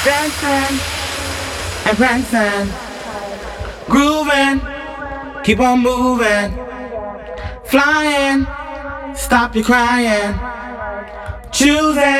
Dancing and prancing, grooving, keep on moving, flying, stop your crying, choosing.